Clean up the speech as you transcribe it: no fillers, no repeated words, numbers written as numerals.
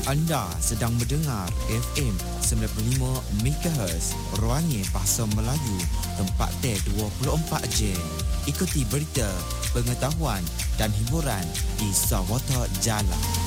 Anda sedang mendengar FM 95 MHz Ruangnya Bahasa Melayu, tempat T24 Jam. Ikuti berita, pengetahuan dan hiburan di Sawata Jalan.